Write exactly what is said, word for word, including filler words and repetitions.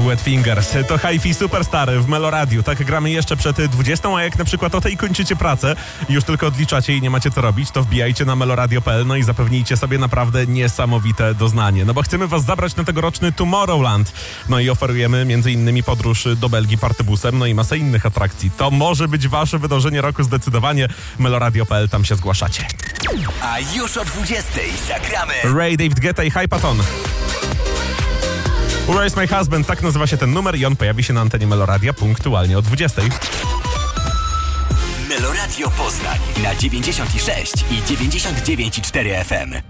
Wet Fingers. To Hi-Fi Superstar w Meloradiu. Tak gramy jeszcze przed dwudziestą, a jak na przykład o tej kończycie pracę i już tylko odliczacie i nie macie co robić, to wbijajcie na meloradio kropka p l no i zapewnijcie sobie naprawdę niesamowite doznanie. No bo chcemy was zabrać na tegoroczny Tomorrowland. No i oferujemy między innymi podróż do Belgii partybusem, no i masę innych atrakcji. To może być wasze wydarzenie roku zdecydowanie. meloradio kropka p l, tam się zgłaszacie. A już o dwudziestej zagramy Ray, David Guetta i Hypaton. Where's My Husband? Tak nazywa się ten numer i on pojawi się na antenie Meloradia punktualnie o dwudziestej. Meloradio Poznań na dziewięćdziesiąt sześć i dziewięćdziesiąt dziewięć i cztery F M.